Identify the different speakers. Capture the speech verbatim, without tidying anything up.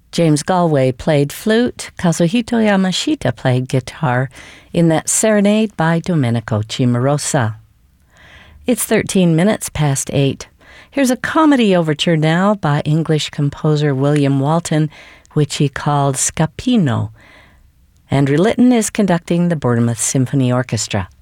Speaker 1: James Galway played flute, Kazuhito Yamashita played guitar in that serenade by Domenico Cimarosa. It's thirteen minutes past eight. Here's a comedy overture now by English composer William Walton, which he called Scapino. Andrew Litton is conducting the Bournemouth Symphony Orchestra.